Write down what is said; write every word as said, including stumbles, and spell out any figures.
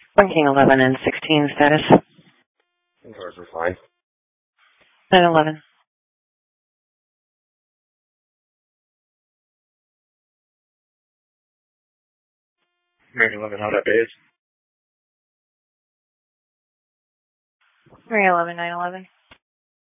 Blinking eleven and sixteen status. Cars are fine. nine eleven. Mary eleven, how that base? Mary eleven, nine eleven.